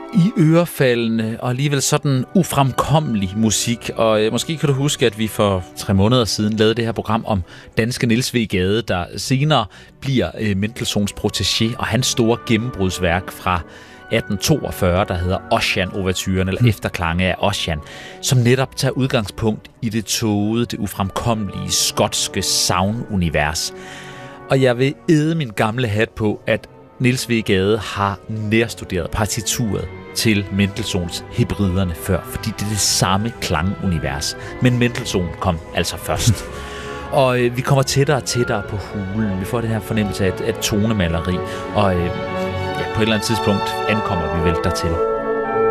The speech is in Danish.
i ørefaldende og alligevel sådan ufremkommelig musik. Og måske kan du huske, at vi for 3 måneder siden lavede det her program om danske Niels W. Gade, der senere bliver Mendelssohns protégé, og hans store gennembrudsværk fra 1842, der hedder Ossian-ouverturen, eller efterklange af Ossian, som netop tager udgangspunkt i det tågede, det ufremkommelige skotske sound-univers. Og jeg vil æde min gamle hat på, at Niels W. Gade har nærstuderet partituret til Mendelssohns Hebriderne før, fordi det er det samme klangunivers. Men Mendelssohn kom altså først. Og vi kommer tættere og tættere på hulen. Vi får den her fornemmelse af et tonemaleri, og på et eller andet tidspunkt ankommer vi vel dertil.